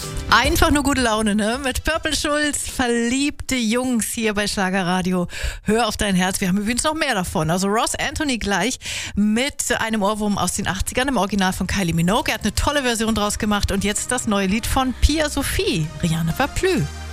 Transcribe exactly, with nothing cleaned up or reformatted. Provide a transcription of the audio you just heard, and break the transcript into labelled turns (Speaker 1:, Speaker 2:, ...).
Speaker 1: Einfach nur gute Laune, ne? Mit Purple Schulz, verliebte Jungs hier bei Schlagerradio. Hör auf dein Herz. Wir haben übrigens noch mehr davon. Also Ross Anthony gleich mit einem Ohrwurm aus den achtzigern im Original von Kylie Minogue. Er hat eine tolle Version draus gemacht und jetzt das neue Lied von Pia Sophie, Rihanna Verplü.